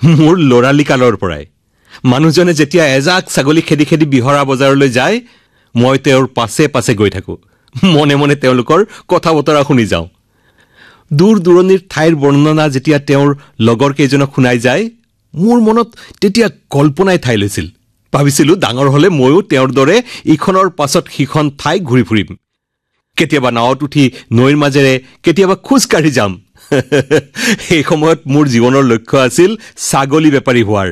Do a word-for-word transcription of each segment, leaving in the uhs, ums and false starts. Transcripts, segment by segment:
মোৰ লৰালি কালৰ পৰাই মানুহজনে যেতিয়া এজাক ছাগলী খেদি খেদি বিহৰা বজাৰলৈ যায় মই তেওঁৰ পাছে পাছে গৈ থাকো মনে মনে তেওঁলোকৰ কথা বতৰা শুনি যাওঁ দূৰ দূৰণিৰ ঠাইৰ বৰ্ণনা যেতিয়া তেওঁৰ লগৰ কেইজনক শুনাই যায় মোৰ মনত তেতিয়া কল্পনাই ঠাই লৈছিল ভাবিছিলো ডাঙৰ হলে ময়ো তেওঁৰ দৰে ইখনৰ পাছত সিখন ঠাই ঘূৰি ফুৰিম কেতিয়াবা নাৱত উঠি নৈৰ মাজেৰে কেতিয়াবা খোজ কাঢ়ি যাম এই সময়ত মোৰ জীৱনৰ লক্ষ্য আছিল ছাগলী বেপাৰী হোৱাৰ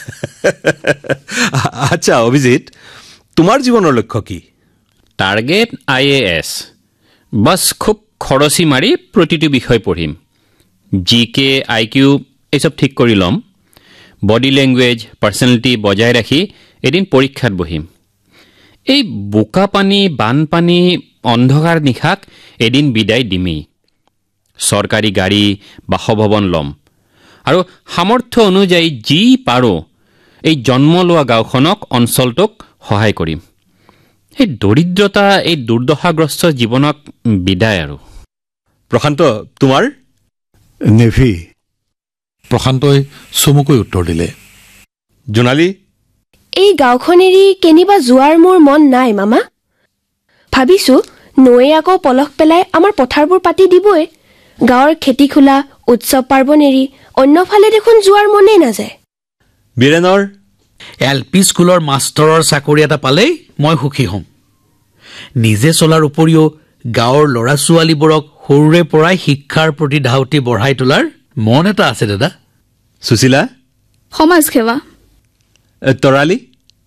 আচ্ছা অভিজিত তোমাৰ জীৱনৰ লক্ষ্য কি টাৰ্গেট আই এ এছ বাস খুব খৰচি মাৰি প্ৰতিটো বিষয় পঢ়িম জি কে আই কিউ এইসব ঠিক কৰি ল'ম বডি লেংগুৱেজ পাৰ্চনেলিটি বজাই ৰাখি এদিন পৰীক্ষাত বহিম এই বোকা পানী বানপানী অন্ধকাৰ নিশাক এদিন বিদায় দিমেই চৰকাৰী গাড়ী বাসভৱন ল'ম আৰু সামৰ্থ্য অনুযায়ী যি পাৰো এই জন্ম লোৱা গাঁওখনক অঞ্চলটোক সহায় কৰিম এই দৰিদ্ৰতা এই দুৰ্দশাগ্ৰস্ত জীৱনক বিদায় আৰু প্ৰশান্ত তোমাৰ নেভি প্ৰশান্তই চমুকৈ উত্তৰ দিলে জোনালী এই গাঁওখন এৰি কেনিবা যোৱাৰ মোৰ মন নাই মামা ভাবিছো নৈয়ে আকৌ পলস পেলাই আমাৰ পথাৰবোৰ পাতি দিবই গাঁৱৰ খেতি খোলা উৎসৱ পাৰ্বণ এৰি অন্যফালে দেখোন যোৱাৰ মনেই নাযায় বীৰেনৰ এল পি স্কুলৰ মাষ্টৰৰ চাকৰি এটা পালেই মই সুখী হ'ম নিজে চলাৰ উপৰিও গাঁৱৰ ল'ৰা ছোৱালীবোৰক সৰুৰে পৰাই শিক্ষাৰ প্ৰতি ধাউতি বঢ়াই তোলাৰ মন এটা আছে দাদা সুশীলা সমাজ সেৱা তৰালি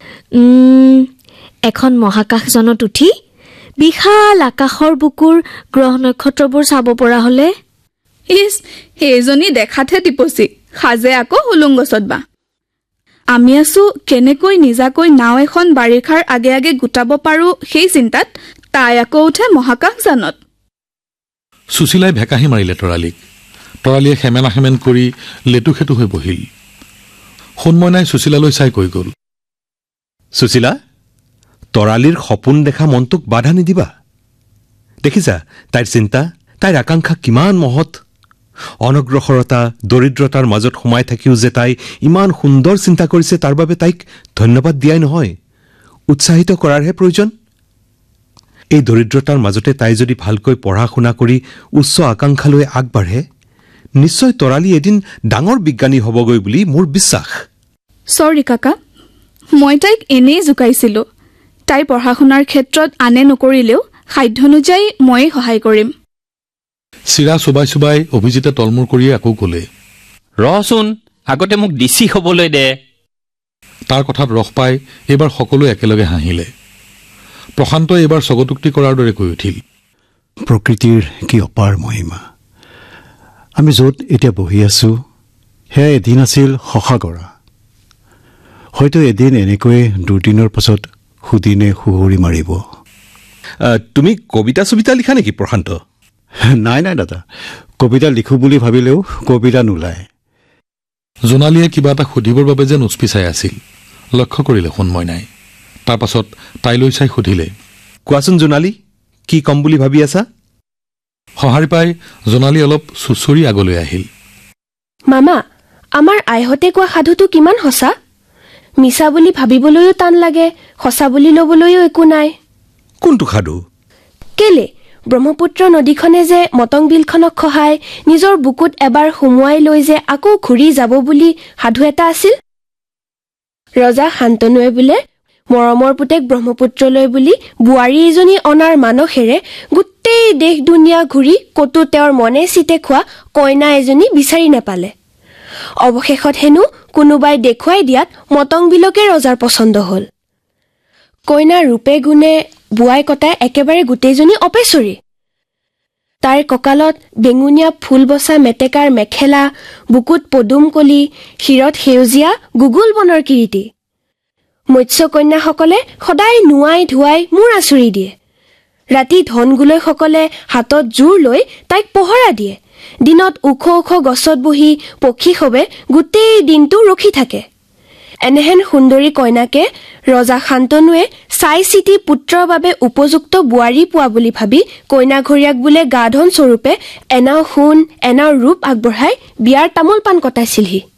এখন মহাকাশজনত উঠি বিশাল আকাশৰ বুকুৰ গ্ৰহ নক্ষত্ৰবোৰ চাব পৰা হলে ইছ সেইজনী দেখাতহে টিপচি সাজে আকৌ হুলুং গছত বা আমি আছো কেনেকৈ নিজাকৈ নাও এখন বাৰিষাৰ আগে আগে গোটাব পাৰো সেই চিন্তাত তাই আকৌ উঠে মহাকাশযানত সুশীলাই ভেকাহি মাৰিলে তৰালীক তৰালীয়ে খেমেনা খেমেন কৰি লেটু খেটু হৈ বহিল সোণমইনাই সুশীলালৈ চাই কৈ গ'ল সুশীলা তৰালীৰ সপোন দেখা মনটোক বাধা নিদিবা দেখিছা তাইৰ চিন্তা তাইৰ আকাংক্ষা কিমান মহৎ অনগ্ৰসৰতা দৰিদ্ৰতাৰ মাজত সোমাই থাকিও যে তাই ইমান সুন্দৰ চিন্তা কৰিছে তাৰ বাবে তাইক ধন্যবাদ দিয়াই নহয় উৎসাহিত কৰাৰহে প্ৰয়োজন এই দৰিদ্ৰতাৰ মাজতে তাই যদি ভালকৈ পঢ়া শুনা কৰি উচ্চ আকাংক্ষালৈ আগবাঢ়ে নিশ্চয় তৰালী এদিন ডাঙৰ বিজ্ঞানী হ'বগৈ বুলি মোৰ বিশ্বাস সৰি কাকা মই তাইক এনেই জুকাইছিলো তাই পঢ়া শুনাৰ ক্ষেত্ৰত আনে নকৰিলেও সাধ্য অনুযায়ী ময়ে সহায় কৰিম চিৰা চুবাই চুবাই অভিজিতে তলমূৰ কৰিয়ে আকৌ ক'লে ৰচোন আগতে মোক ডিচি হ'বলৈ দে তাৰ কথাত ৰস পাই এইবাৰ সকলোৱে একেলগে হাঁহিলে প্ৰশান্তই এইবাৰ চগটুক্তি কৰাৰ দৰে কৈ উঠিল প্ৰকৃতিৰ কি অপাৰ মহিমা আমি য'ত এতিয়া বহি আছো সেয়া এদিন আছিল শশাগৰা হয়তো এদিন এনেকৈ দুদিনৰ পাছত সুদিনে সুহুৰি মাৰিব তুমি কবিতা চবিতা লিখা নেকি প্ৰশান্ত নাই নাই দাদা কবিতা লিখো বুলি ভাবিলেও কবিতা নোলায় জোনালীয়ে কিবা এটা সুধিবৰ বাবে যেন উচপিচাই আছিল লক্ষ্য কৰিলে সোণমইনাই তাৰ পাছত তাইলৈ চাই সুধিলে কোৱাচোন জোনালী কি কম বুলি ভাবি আছা সঁহাৰি পাই জোনালী অলপ চুচৰি আগলৈ আহিল মামা আমাৰ আইহঁতে কোৱা সাধুটো কিমান সঁচা মিছা বুলি ভাবিবলৈও টান লাগে সঁচা বুলি ল'বলৈও একো নাই কোনটো সাধু কেলে ব্ৰহ্মপুত্ৰ নদীখনে যে মটং বিলখনক খহাই নিজৰ বুকুত এবাৰ সুমুৱাই লৈ যে আকৌ ঘূৰি যাব বুলি সাধু এটা আছিল ৰজা শান্তনুৱে বোলে মৰমৰ পুতেক ব্ৰহ্মপুত্ৰলৈ বুলি বোৱাৰী এজনী অনাৰ মানসেৰে গোটেই দেশ দুনিয়া ঘূৰি কতো তেওঁৰ মনে চিতে খোৱা কইনা এজনী বিচাৰি নেপালে অৱশেষত হেনো কোনোবাই দেখুৱাই দিয়াত মটং বিলকে ৰজাৰ পছন্দ হ'ল কইনাৰ ৰূপে গুণে বুৱাই কটাই একেবাৰে গোটেইজনী অপেচৰী তাইৰ কঁকালত বেঙুনীয়া ফুল বচা মেটেকাৰ মেখেলা বুকুত পদুম কলি শিৰত সেউজীয়া গুগুল বনৰ কিৰিটি মৎস্য কন্যাসকলে সদায় নুৱাই ধুৱাই মূৰ আচুৰি দিয়ে ৰাতি ধনগুলৈসকলে হাতত জোৰ লৈ তাইক পহৰা দিয়ে দিনত ওখ ওখ গছত বহি পক্ষীসৱে গোটেই দিনটো ৰখি থাকে এনেহেন সুন্দৰী কইনাকে ৰজা শান্তনুৱে চাই চিতি পুত্ৰৰ বাবে উপযুক্ত বোৱাৰী পোৱা বুলি ভাবি কইনা ঘৰীয়াক বোলে গা ধন স্বৰূপে এনাও সোণ এনাও ৰূপ আগবঢ়াই বিয়াৰ তামোল পাণ কটাইছিলহি